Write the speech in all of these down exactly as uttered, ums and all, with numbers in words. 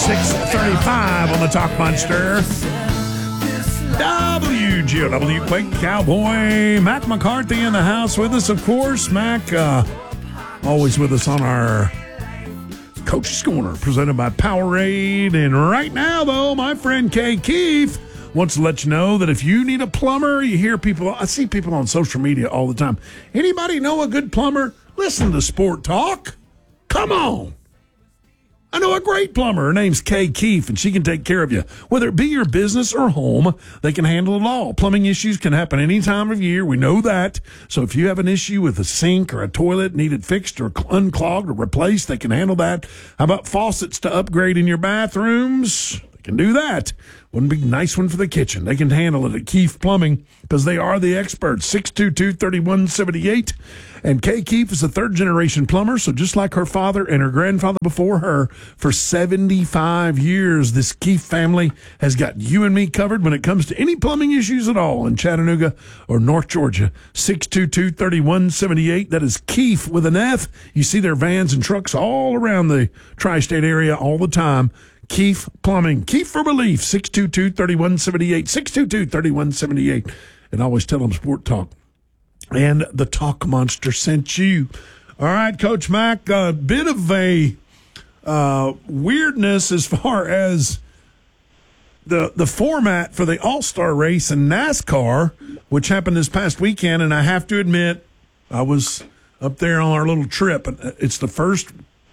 six thirty-five on the Talk Monster. W G O W Quake Cowboy. Mac McCarthy in the house with us, of course. Mac, uh, always with us on our Coach's Corner, presented by Powerade. And right now, though, my friend Kay Keefe wants to let you know that if you need a plumber, you hear people, I see people on social media all the time. Anybody know a good plumber? Listen to Sport Talk. Come on. I know a great plumber. Her name's Kay Keefe, and she can take care of you. Whether it be your business or home, they can handle it all. Plumbing issues can happen any time of year. We know that. So if you have an issue with a sink or a toilet needed fixed or unclogged or replaced, they can handle that. How about faucets to upgrade in your bathrooms? They can do that. One big nice one for the kitchen. They can handle it at Keefe Plumbing because they are the experts. six two two, three one seven eight. And Kay Keefe is a third-generation plumber, so just like her father and her grandfather before her, for seventy-five years, this Keefe family has got you and me covered when it comes to any plumbing issues at all in Chattanooga or North Georgia. six two two, three one seven eight. That is Keefe with an F. You see their vans and trucks all around the tri-state area all the time. Keefe Plumbing. Keefe for Relief. six two two, three one seven eight. six two two, three one seven eight. And always tell them Sport Talk and the Talk Monster sent you. All right, Coach Mack, a bit of a uh, weirdness as far as the the format for the All-Star race in NASCAR, which happened this past weekend. And I have to admit, I was up there on our little trip. And it's the first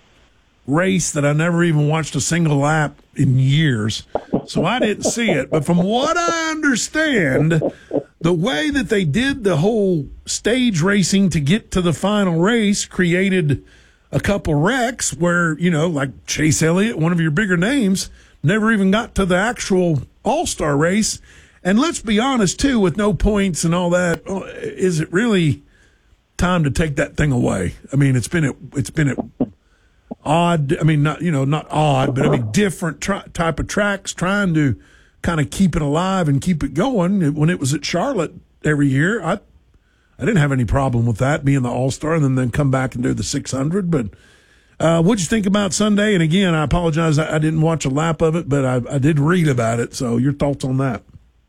race that I never even watched a single lap in years, so I didn't see it. But from what I understand, the way that they did the whole stage racing to get to the final race created a couple wrecks where, you know, like Chase Elliott, one of your bigger names, never even got to the actual All-Star race. And let's be honest, too, with no points and all that, is it really time to take that thing away? I mean, it's been at, it's been at odd, I mean, not, you know, not odd, but I mean, different tri- type of tracks, trying to kind of keep it alive and keep it going. When it was at Charlotte every year, I I didn't have any problem with that, being the All-Star, and then, then come back and do the six hundred. But uh, what'd you think about Sunday? And again, I apologize, I, I didn't watch a lap of it, but I, I did read about it. So your thoughts on that?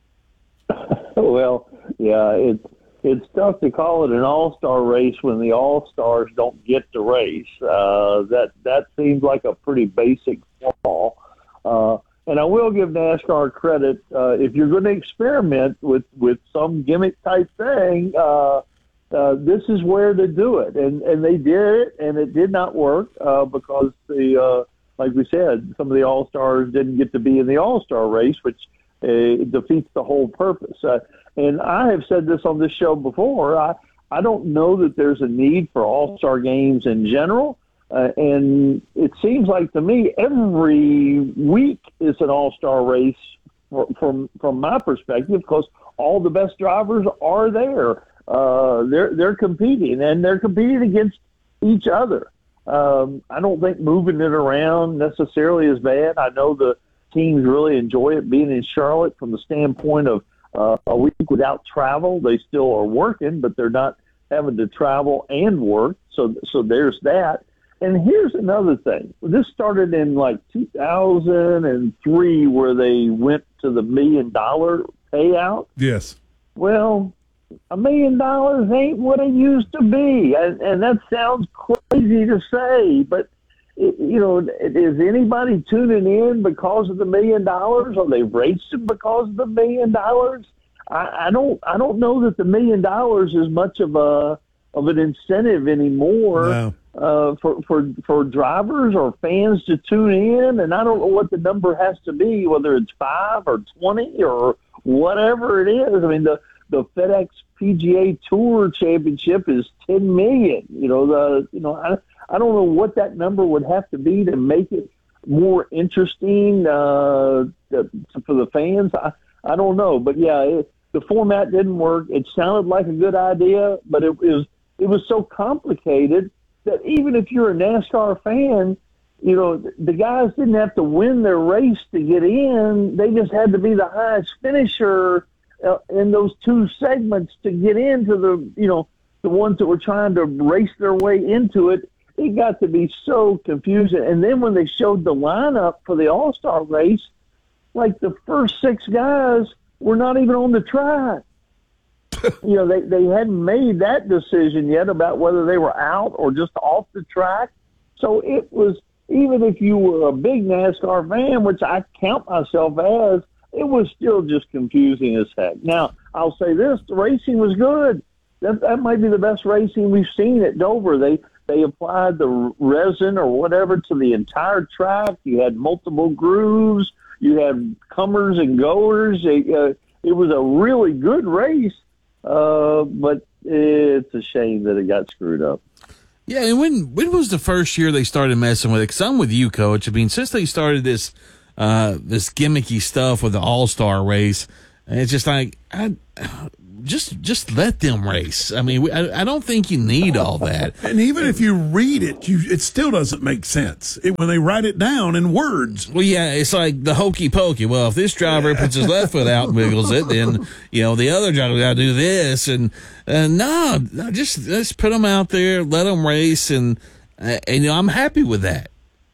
Well, yeah, it's, it's tough to call it an all-star race when the all-stars don't get to race. Uh, that that seems like a pretty basic flaw. Uh, and I will give NASCAR credit. Uh, if you're going to experiment with, with some gimmick-type thing, uh, uh, this is where to do it. And, and they did it, and it did not work uh, because, the uh, like we said, some of the all-stars didn't get to be in the all-star race, which uh, defeats the whole purpose. Uh, And I have said this on this show before. I, I don't know that there's a need for all-star games in general. Uh, and it seems like to me every week is an all-star race for, from from my perspective, because all the best drivers are there. Uh, they're they're competing, and they're competing against each other. Um, I don't think moving it around necessarily is bad. I know the teams really enjoy it being in Charlotte from the standpoint of Uh, a week without travel. They still are working, but they're not having to travel and work. So, so there's that. And here's another thing. This started in like two thousand three, where they went to the million dollar payout. Yes. Well, a million dollars ain't what it used to be. And, and that sounds crazy to say, but it, you know, is anybody tuning in because of the million dollars, or they racing because of the million dollars? I, I don't, I don't know that the million dollars is much of a of an incentive anymore no. uh, for for for drivers or fans to tune in. And I don't know what the number has to be, whether it's five or twenty or whatever it is. I mean, the the FedEx P G A Tour Championship is ten million. You know, the you know I. I don't know what that number would have to be to make it more interesting uh, for the fans. I, I don't know. But, yeah, it, the format didn't work. It sounded like a good idea, but it was it was so complicated that even if you're a NASCAR fan, you know, the guys didn't have to win their race to get in. They just had to be the highest finisher uh, in those two segments to get into the, you know, the ones that were trying to race their way into it. it got to be so confusing. And then when they showed the lineup for the All-Star race, like the first six guys were not even on the track. You know, they, they hadn't made that decision yet about whether they were out or just off the track. So it was, even if you were a big NASCAR fan, which I count myself as, it was still just confusing as heck. Now, I'll say this, the racing was good. That, that might be the best racing we've seen at Dover. They they applied the resin or whatever to the entire track. You had multiple grooves. You had comers and goers. It, uh, it was a really good race, uh, but it's a shame that it got screwed up. Yeah, and when when was the first year they started messing with it? Because I'm with you, Coach. I mean, since they started this uh, this gimmicky stuff with the All-Star race, it's just like, I, just just let them race. I mean, I, I don't think you need all that. And even if you read it, you it still doesn't make sense it, when they write it down in words. Well, yeah, it's like the hokey pokey. Well, if this driver puts his left foot out and wiggles it, then, you know, the other driver got to do this. And uh, no, no, just let's put them out there, let them race, and, uh, and you know, I'm happy with that.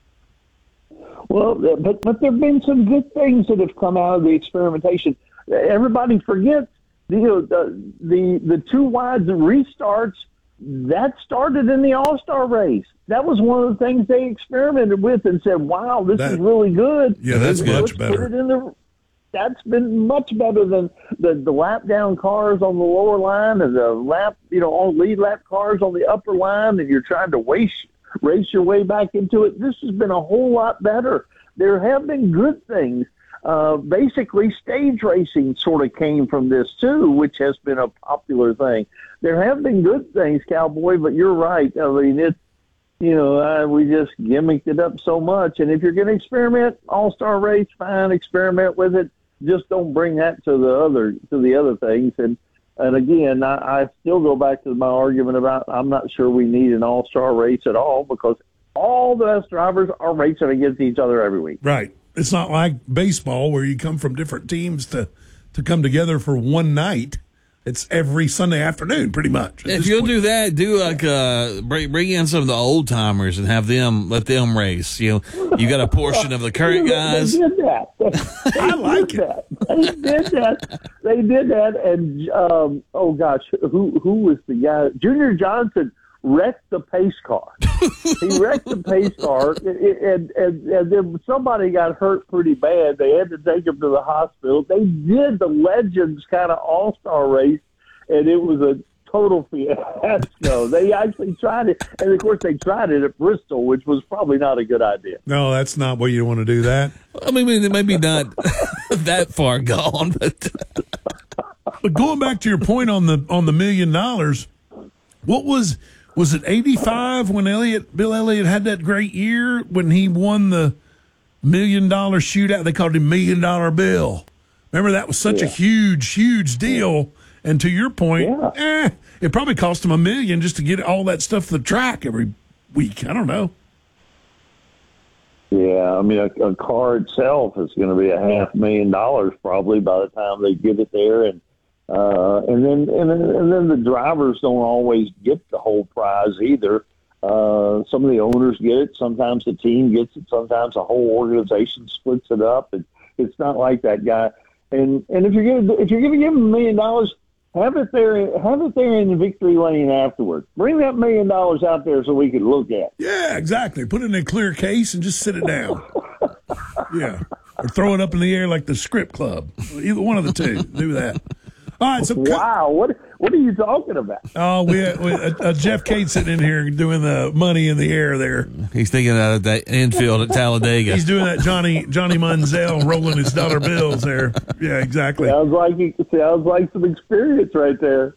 Well, but but there have been some good things that have come out of the experimentation. Everybody forgets, you know, the the, the two wide restarts, that started in the All-Star race. That was one of the things they experimented with and said, wow, this that, is really good. Yeah, that's Let's much put better. it in the, that's been much better than the, the lap down cars on the lower line and the lap, you know, all lead lap cars on the upper line, and you're trying to race, race your way back into it. This has been a whole lot better. There have been good things. Uh, basically, stage racing sort of came from this, too, which has been a popular thing. There have been good things, Cowboy, but you're right. I mean, it's, you know, uh, we just gimmicked it up so much. And if you're going to experiment, All-Star race, fine, experiment with it. Just don't bring that to the other to the other things. And and again, I, I still go back to my argument about I'm not sure we need an All-Star race at all, because all the best drivers are racing against each other every week. Right. It's not like baseball where you come from different teams to, to come together for one night. It's every Sunday afternoon, pretty much. If you'll point. do that, do like uh, bring, bring in some of the old timers and have them let them race. You know, you got a portion of the current guys. They did that. They I like did it. That. They did that. They did that. And um, oh gosh, who who was the guy? Junior Johnson wrecked the pace car. He wrecked the pace car, and, and, and then somebody got hurt pretty bad. They had to take him to the hospital. They did the Legends kind of all-star race, and it was a total fiasco. They actually tried it, and of course they tried it at Bristol, which was probably not a good idea. No, that's not where you want to do that. I mean, maybe not that far gone, but but going back to your point on the on the million dollars, what was was it eighty-five when Elliott Bill Elliott had that great year when he won the million dollar shootout? They called him Million Dollar Bill. Remember, that was such yeah. a huge, huge deal. And to your point, yeah. eh, it probably cost him a million just to get all that stuff to the track every week. I don't know. Yeah, I mean, a, a car itself is going to be a half million dollars probably by the time they get it there, and uh, and then and then and then the drivers don't always get the whole prize either. Uh, some of the owners get it, sometimes the team gets it, sometimes the whole organization splits it up. And it's not like that guy. And and if you're going to if you're going to give him a million dollars, have it there, have it there in the victory lane afterwards. Bring that million dollars out there so we can look at it. Yeah, exactly. Put it in a clear case and just sit it down. Yeah, or throw it up in the air like the Script Club. Either one of the two. Do that. All right. So wow, what what are you talking about? Oh, we, we uh, uh, Jeff Cade sitting in here doing the money in the air there. He's thinking of that infield at Talladega. He's doing that Johnny Johnny Manziel rolling his dollar bills there. Yeah, exactly. Sounds like he, sounds like some experience right there.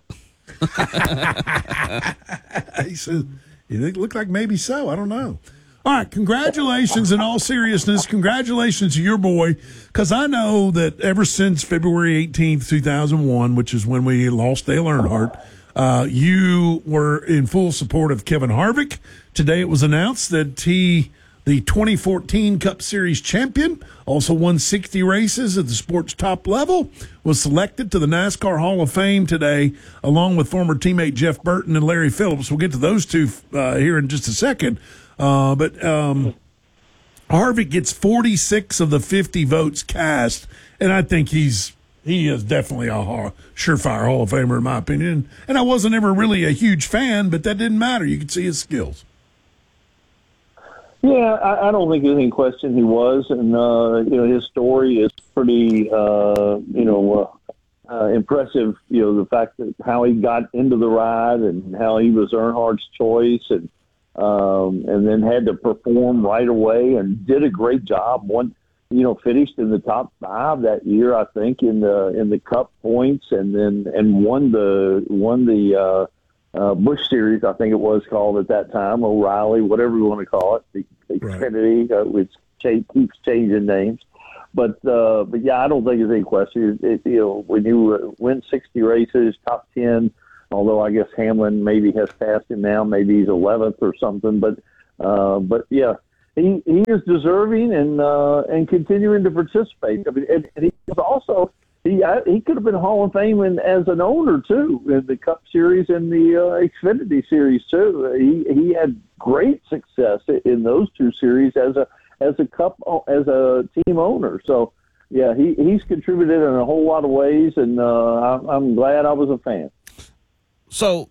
He said, "It looked like maybe so. I don't know." All right, congratulations in all seriousness. Congratulations to your boy, because I know that ever since February eighteenth, two thousand one, which is when we lost Dale Earnhardt, uh, you were in full support of Kevin Harvick. Today it was announced that he the twenty fourteen Cup Series champion, also won sixty races at the sport's top level, was selected to the NASCAR Hall of Fame today, along with former teammate Jeff Burton and Larry Phillips. We'll get to those two uh, here in just a second. Uh, but um, Harvick gets forty-six of the fifty votes cast, and I think he's he is definitely a surefire Hall of Famer in my opinion. And I wasn't ever really a huge fan, but that didn't matter. You could see his skills. Yeah, I, I don't think there's any question he was, and uh, you know his story is pretty, uh, you know, uh, uh, impressive. You know, the fact that how he got into the ride and how he was Earnhardt's choice, and um, and then had to perform right away and did a great job. One, you know, finished in the top five that year, I think, in the in the Cup points, and then and won the won the. Uh, Uh, Busch Series, I think it was called at that time, O'Reilly, whatever you want to call it, the Xfinity, right. uh, which cha- keeps changing names. But, uh, but yeah, I don't think there's any question. It, it, you know, when you uh, win sixty races, top ten, although I guess Hamlin maybe has passed him now, maybe he's eleventh or something. But, uh, but yeah, he he is deserving and uh, and continuing to participate. I mean, and, and he was also. He he could have been Hall of Fame in, as an owner too in the Cup Series and the uh, Xfinity Series too. He he had great success in those two series as a as a Cup as a team owner. So yeah, he, he's contributed in a whole lot of ways, and uh, I'm, I'm glad I was a fan. So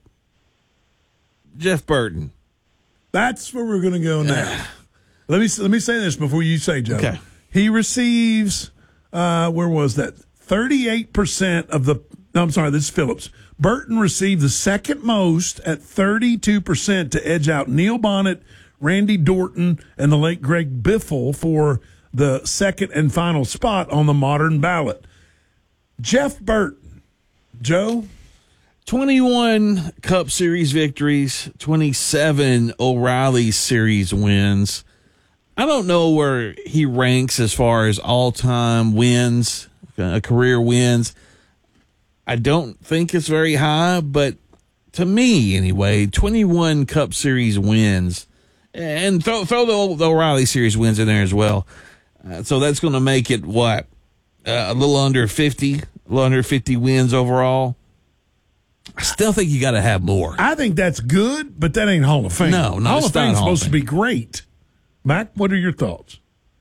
Jeff Burton, that's where we're going to go now. let me let me say this before you say, Joe. Okay. He receives uh, where was that? thirty-eight percent of the – no, I'm sorry, this is Phillips. Burton received the second most at thirty-two percent to edge out Neil Bonnet, Randy Dorton, and the late Greg Biffle for the second and final spot on the modern ballot. Jeff Burton. Joe? twenty-one Cup Series victories, twenty-seven O'Reilly Series wins. I don't know where he ranks as far as all-time wins, uh, career wins. I don't think it's very high, but to me, anyway, twenty-one Cup Series wins, and throw, throw the, the O'Reilly Series wins in there as well. Uh, so that's going to make it, what, uh, a little under fifty, a little under fifty wins overall. I still think you got to have more. I think that's good, but that ain't Hall of Fame. No, no, Hall of Fame is Hall of supposed Fame. to be great. Mac, what are your thoughts?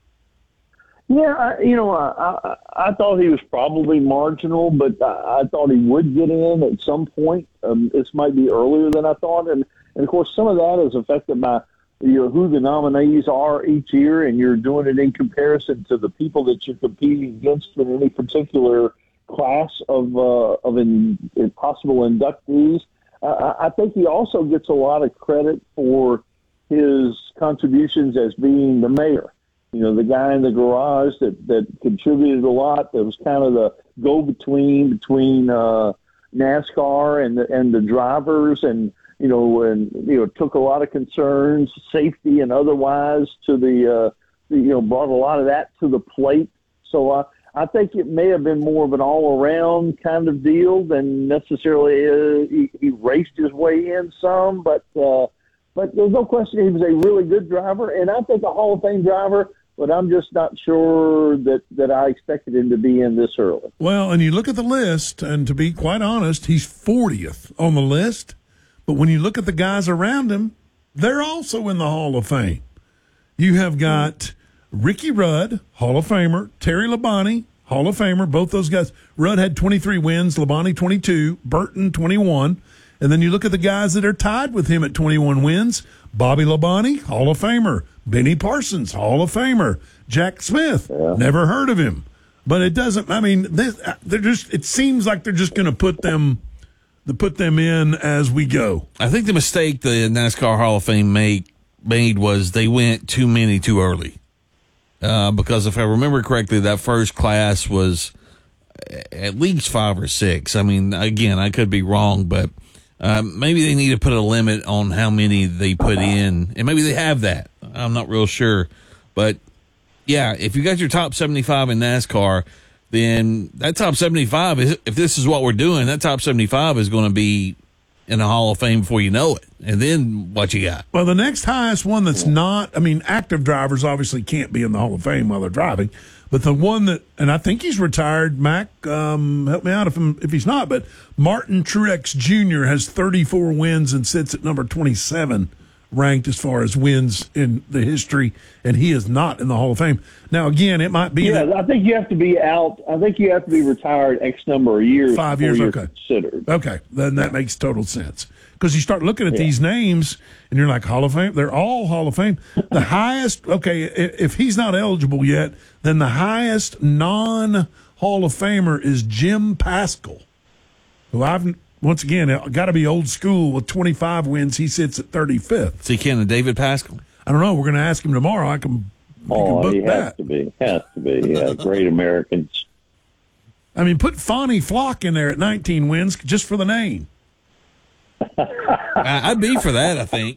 Yeah, I, you know, I, I I thought he was probably marginal, but I, I thought he would get in at some point. Um, this might be earlier than I thought, and and of course some of that is affected by you know who the nominees are each year, and you're doing it in comparison to the people that you're competing against in any particular class of uh, of in, in possible inductees. Uh, I think he also gets a lot of credit for his contributions as being the mayor. You know, the guy in the garage that, that contributed a lot, that was kind of the go-between between uh, NASCAR and the, and the drivers, and, you know, and, you know, took a lot of concerns, safety and otherwise, to the, uh, the you know, brought a lot of that to the plate. So uh, I think it may have been more of an all-around kind of deal than necessarily uh, he, he raced his way in some, but uh, but there's no question he was a really good driver, and I think a Hall of Fame driver. But I'm just not sure that, that I expected him to be in this early. Well, and you look at the list, and to be quite honest, he's fortieth on the list. But when you look at the guys around him, they're also in the Hall of Fame. You have got Ricky Rudd, Hall of Famer, Terry Labonte, Hall of Famer, both those guys. Rudd had twenty-three wins, Labonte twenty-two, Burton twenty-one. And then you look at the guys that are tied with him at twenty-one wins. Bobby Labonte, Hall of Famer. Benny Parsons, Hall of Famer. Jack Smith, yeah. Never heard of him. But it doesn't, I mean, this, they're just, it seems like they're just going to put them to put them in as we go. I think the mistake the NASCAR Hall of Fame made, made was they went too many too early. Uh, because if I remember correctly, that first class was at least five or six. I mean, again, I could be wrong, but Uh, maybe they need to put a limit on how many they put in, and maybe they have that. I'm not real sure. But, yeah, if you got your top seventy-five in NASCAR, then that top seventy-five, is, if this is what we're doing, that top seventy-five is going to be in the Hall of Fame before you know it. And then what you got? Well, the next highest one that's not, I mean, active drivers obviously can't be in the Hall of Fame while they're driving, but the one that, and I think he's retired, Mac, um, help me out if I'm, if he's not, but Martin Truex Junior has thirty-four wins and sits at number twenty-seven ranked as far as wins in the history, and he is not in the Hall of Fame. Now, again, it might be Yeah, that, I think you have to be out. I think you have to be retired X number of years. Five before years, you're okay. Considered. Okay, then that makes total sense. Because you start looking at these names, and you're like, Hall of Fame? They're all Hall of Fame. The highest, okay, i- if he's not eligible yet, then the highest non-Hall of Famer is Jim Paschal, who I've, once again, got to be old school with twenty-five wins. He sits at thirty-fifth. So you can David Paschal? I don't know. We're going to ask him tomorrow. I can, we can Oh, book he has that. to be. Has to be. Yeah, great Americans. I mean, put Fonnie Flock in there at nineteen wins just for the name. I- I'd be for that, I think.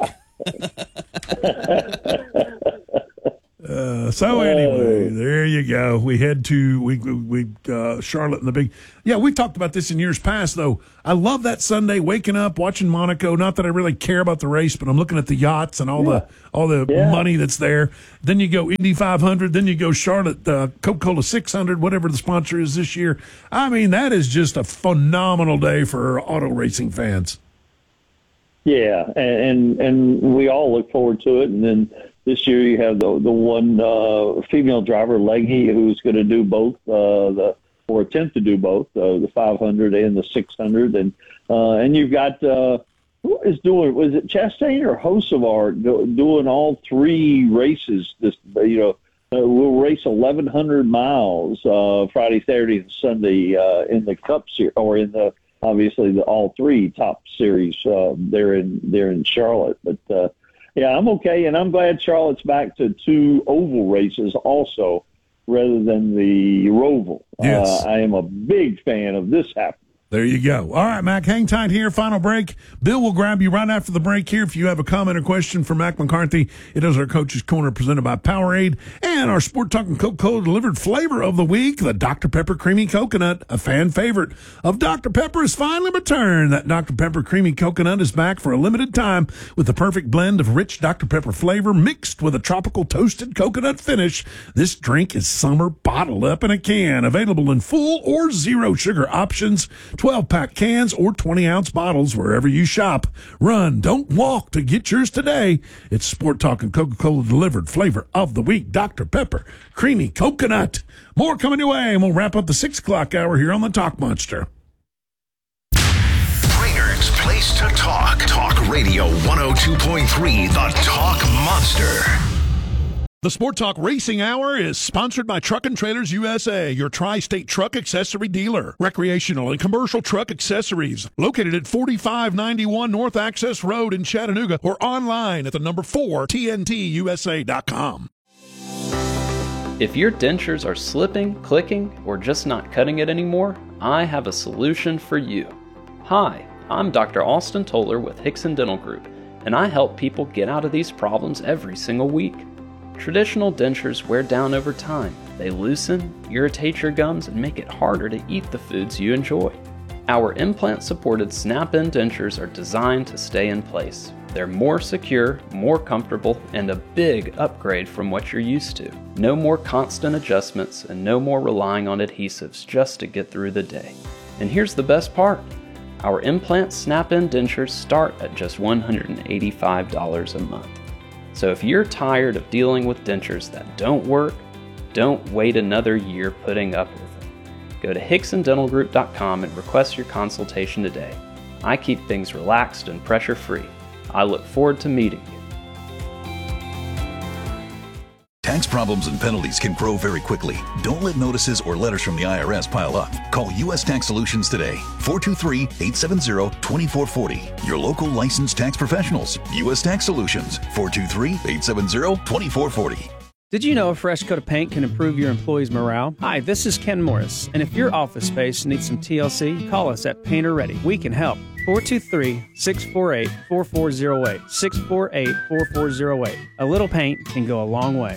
Uh, so anyway, there you go. We head to we we uh, Charlotte and the big. Yeah, we talked about this in years past. Though I love that Sunday waking up watching Monaco. Not that I really care about the race, but I'm looking at the yachts and all Yeah. the all the Yeah. money that's there. Then you go Indy five hundred. Then you go Charlotte uh, Coca-Cola six hundred, whatever the sponsor is this year. I mean, that is just a phenomenal day for auto racing fans. Yeah, and, and and we all look forward to it. And then this year you have the the one uh, female driver, Leggy, who's going to do both uh, the or attempt to do both uh, the five hundred and the six hundred, and uh, and you've got uh, who is doing? Was it Chastain or Hocevar do, doing all three races? This you know. Uh, we'll race eleven hundred miles uh, Friday, Saturday, and Sunday uh, in the Cup Series, or in the obviously the all three top series uh, there in there in Charlotte. But uh, yeah, I'm okay, and I'm glad Charlotte's back to two oval races also, rather than the Roval. Yes. Uh, I am a big fan of this happening. There you go. All right, Mac, hang tight here. Final break. Bill will grab you right after the break here. If you have a comment or question for Mac McCarthy, it is our Coach's Corner presented by Powerade and our Sport Talk and Coca-Cola delivered flavor of the week, the Doctor Pepper Creamy Coconut, a fan favorite of Doctor Pepper, is finally returned. That Doctor Pepper Creamy Coconut is back for a limited time with the perfect blend of rich Doctor Pepper flavor mixed with a tropical toasted coconut finish. This drink is summer bottled up in a can, available in full or zero sugar options, twelve-pack cans, or twenty-ounce bottles wherever you shop. Run, don't walk to get yours today. It's Sport Talk and Coca-Cola delivered flavor of the week, Doctor Pepper Creamy Coconut. More coming your way, and we'll wrap up the six o'clock hour here on the Talk Monster. Brainerd's place to talk. Talk Radio one oh two point three, the Talk Monster. The Sport Talk Racing Hour is sponsored by Truck and Trailers U S A, your tri-state truck accessory dealer. Recreational and commercial truck accessories. Located at forty-five ninety-one North Access Road in Chattanooga, or online at the number four, T N T U S A dot com. If your dentures are slipping, clicking, or just not cutting it anymore, I have a solution for you. Hi, I'm Doctor Austin Toller with Hickson Dental Group, and I help people get out of these problems every single week. Traditional dentures wear down over time. They loosen, irritate your gums, and make it harder to eat the foods you enjoy. Our implant-supported snap-in dentures are designed to stay in place. They're more secure, more comfortable, and a big upgrade from what you're used to. No more constant adjustments and no more relying on adhesives just to get through the day. And here's the best part. Our implant snap-in dentures start at just one hundred eighty-five dollars a month. So if you're tired of dealing with dentures that don't work, don't wait another year putting up with them. Go to Hickson Dental Group dot com and request your consultation today. I keep things relaxed and pressure-free. I look forward to meeting you. Tax problems and penalties can grow very quickly. Don't let notices or letters from the I R S pile up. Call U S Tax Solutions today. four two three, eight seven zero, two four four zero. Your local licensed tax professionals. U S Tax Solutions. four two three, eight seven zero, two four four zero. Did you know a fresh coat of paint can improve your employees' morale? Hi, this is Ken Morris, and if your office space needs some T L C, call us at Painter Ready. We can help. four two three, six four eight, four four zero eight. six four eight, four four zero eight. A little paint can go a long way.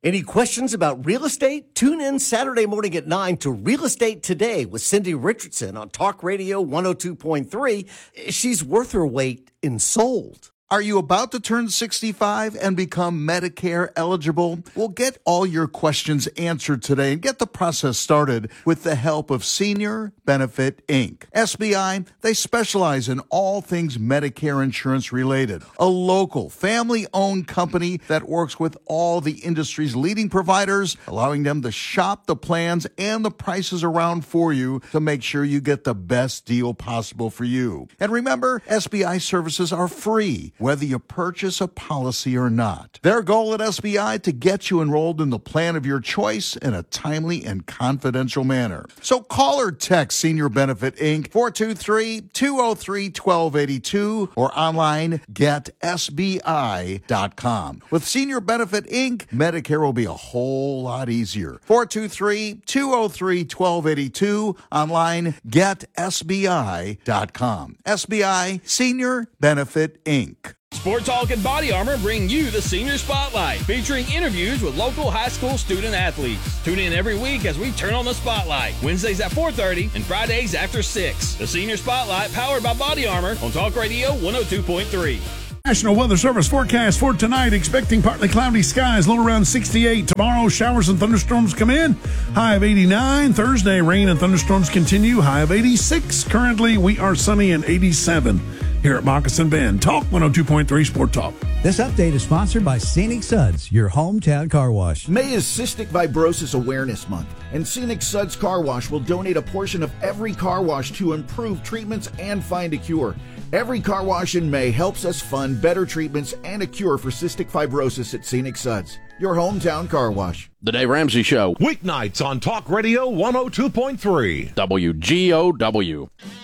Any questions about real estate? Tune in Saturday morning at nine to Real Estate Today with Cindy Richardson on Talk Radio one oh two point three. She's worth her weight in sold. Are you about to turn sixty-five and become Medicare eligible? Well, get all your questions answered today and get the process started with the help of Senior Benefit Incorporated. S B I, they specialize in all things Medicare insurance related. A local, family-owned company that works with all the industry's leading providers, allowing them to shop the plans and the prices around for you to make sure you get the best deal possible for you. And remember, S B I services are free, whether you purchase a policy or not. Their goal at S B I to get you enrolled in the plan of your choice in a timely and confidential manner. So call or text Senior Benefit Incorporated four two three, two oh three, one two eight two or online get S B I dot com. With Senior Benefit Incorporated, Medicare will be a whole lot easier. four two three, two oh three, one two eight two, online get S B I dot com. S B I, Senior Benefit Incorporated. Sport Talk and Body Armor bring you the Senior Spotlight, featuring interviews with local high school student athletes. Tune in every week as we turn on the spotlight, Wednesdays at four thirty and Fridays after six. The Senior Spotlight, powered by Body Armor on Talk Radio one oh two point three. National Weather Service forecast for tonight, expecting partly cloudy skies, low around sixty-eight. Tomorrow, showers and thunderstorms come in, high of eighty-nine. Thursday, rain and thunderstorms continue, high of eighty-six. Currently, we are sunny and eighty-seven here at Moccasin Bend. Talk one oh two point three Sport Talk. This update is sponsored by Scenic Suds, your hometown car wash. May is Cystic Fibrosis Awareness Month, and Scenic Suds Car Wash will donate a portion of every car wash to improve treatments and find a cure. Every car wash in May helps us fund better treatments and a cure for cystic fibrosis at Scenic Suds, your hometown car wash. The Dave Ramsey Show. Weeknights on Talk Radio one oh two point three. W G O W.